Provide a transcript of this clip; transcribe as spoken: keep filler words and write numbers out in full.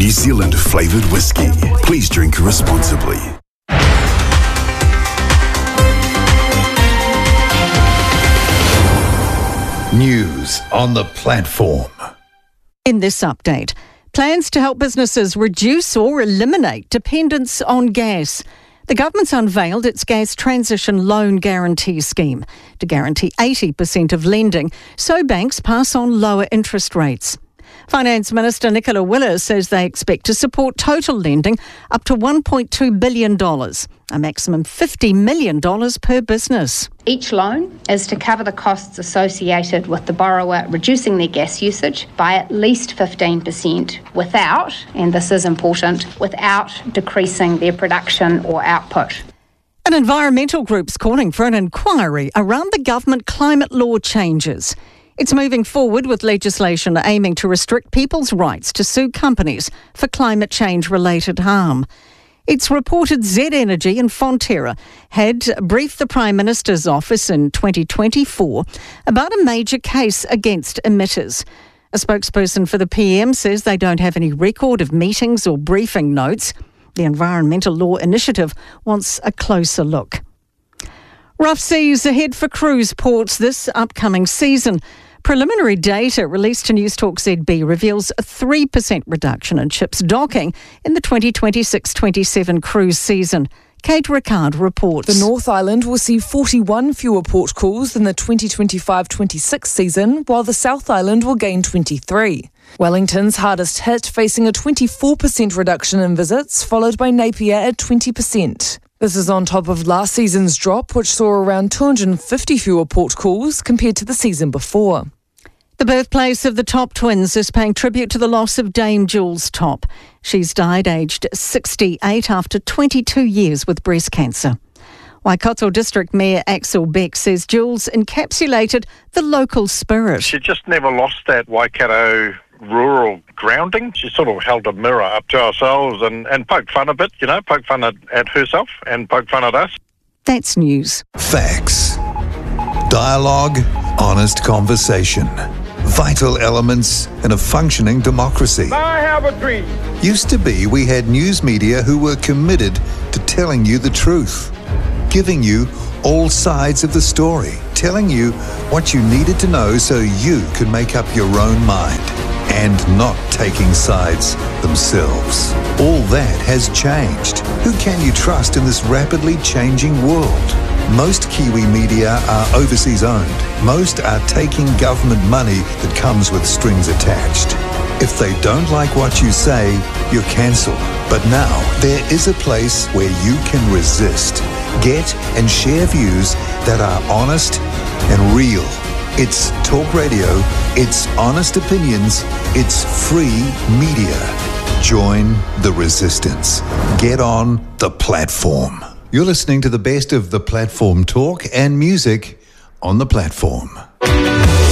New Zealand flavoured whiskey. Please drink responsibly. News on the platform. In this update, plans to help businesses reduce or eliminate dependence on gas. The government's unveiled its gas transition loan guarantee scheme to guarantee eighty percent of lending so banks pass on lower interest rates. Finance Minister Nicola Willis says they expect to support total lending up to one point two billion dollars, a maximum fifty million dollars per business. Each loan is to cover the costs associated with the borrower reducing their gas usage by at least fifteen percent without, and this is important, without decreasing their production or output. An environmental group's calling for an inquiry around the government climate law changes. It's moving forward with legislation aiming to restrict people's rights to sue companies for climate change-related harm. It's reported Z Energy and Fonterra had briefed the Prime Minister's office in twenty twenty-four about a major case against emitters. A spokesperson for the P M says they don't have any record of meetings or briefing notes. The Environmental Law Initiative wants a closer look. Rough seas ahead for cruise ports this upcoming season. Preliminary data released to Newstalk Z B reveals a three percent reduction in ships docking in the twenty twenty-six twenty-seven cruise season. Kate Rickard reports. The North Island will see forty-one fewer port calls than the twenty twenty-five twenty-six season, while the South Island will gain twenty-three. Wellington's hardest hit, facing a twenty-four percent reduction in visits, followed by Napier at twenty percent. This is on top of last season's drop, which saw around two hundred fifty fewer port calls compared to the season before. The birthplace of the Top twins is paying tribute to the loss of Dame Jules Top. She's died aged sixty-eight after twenty-two years with breast cancer. Waikato District Mayor Axel Beck says Jules encapsulated the local spirit. She just never lost that Waikato rural grounding. She sort of held a mirror up to ourselves and, and poked fun a bit, you know, poked fun at, at herself and poked fun at us. That's news. Facts. Dialogue. Honest conversation. Vital elements in a functioning democracy. I have a dream. Used to be we had news media who were committed to telling you the truth, giving you all sides of the story, telling you what you needed to know so you could make up your own mind, and not taking sides themselves. All that has changed. Who can you trust in this rapidly changing world? Most Kiwi media are overseas owned. Most are taking government money that comes with strings attached. If they don't like what you say, you're cancelled. But now, there is a place where you can resist, get and share views that are honest and real. It's talk radio, it's honest opinions, it's free media. Join the resistance. Get on the platform. You're listening to the best of the platform talk and music on the platform.